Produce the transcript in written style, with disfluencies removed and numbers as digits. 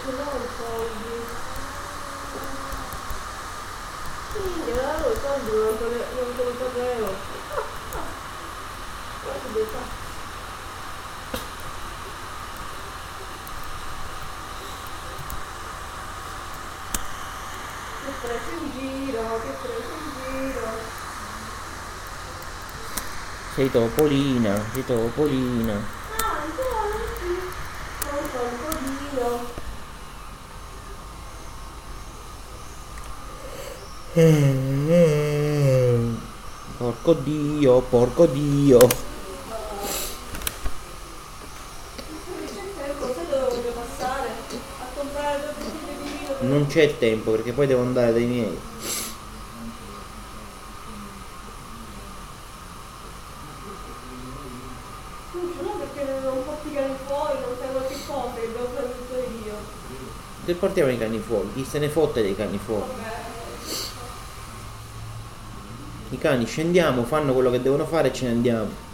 ce l'ho i soldi. Sì, allora i soldi non te li sapevo. Guarda dei fatti. Che preso in giro, che preso in giro. Sei Topolina, sei Topolina. Ah, infatti, sono un crocodilo. Porco Dio, porco Dio. C'è tempo, sai dove voglio passare? A comprare due bottiglie di vino per Non c'è tempo perché poi devo andare dai miei. non ce l'ho perché non porti i cani fuori, non fai qualche cosa che devo fare tutto io. Che portiamo i cani fuori? Chi se ne fotte dei cani fuori? Vabbè. I cani scendiamo, fanno quello che devono fare e ce ne andiamo.